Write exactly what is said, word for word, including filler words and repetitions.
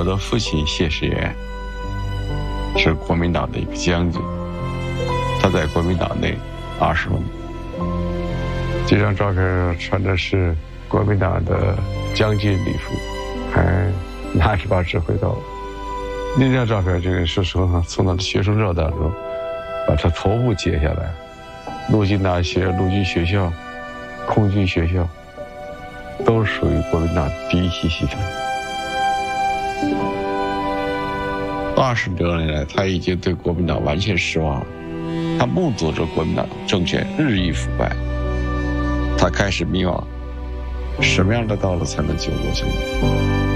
我的父亲谢世元是国民党的一个将军，他在国民党内二十多年。这张照片穿的是国民党的将军礼服，还拿着把指挥刀。那张照片，这个是从从他的学生照当中把他头部截下来。陆军大学、陆军学校、空军学校都属于国民党第一期系统。二十多年来，他已经对国民党完全失望了。他目睹着国民党政权日益腐败，他开始迷惘，什么样的道路才能救国救民？